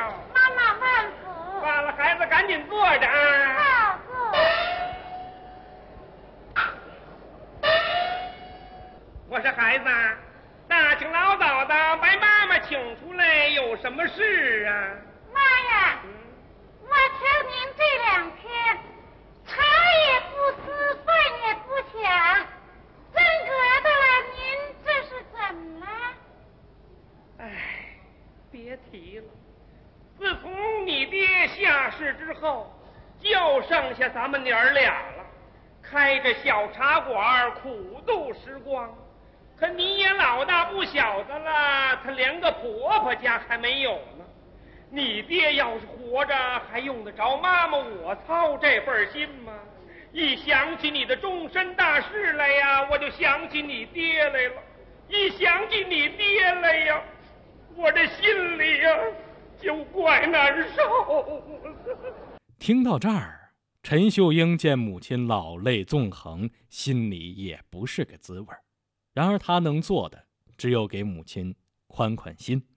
了。 妈妈慢走。 罢了，孩子赶紧坐着啊。 好，坐。 我说孩子，大清老早的把妈妈请出来，有什么事啊？ 妈呀，我听您这2天茶也不思，饭也不想，真格的了，您这是怎么了？ 哎，别提了，自从你爹下世之后，就剩下咱们娘儿俩了，开着小茶馆苦度时光。可你也老大不小的了，他连个婆婆家还没有呢。你爹要是活着，还用得着妈妈我操这份心吗？一想起你的终身大事来呀，我就想起你爹来了。一想起你爹来呀，我这心里呀就怪难受。 听到这儿，陈秀英见母亲老泪纵横，心里也不是个滋味。然而他能做的只有给母亲宽宽心。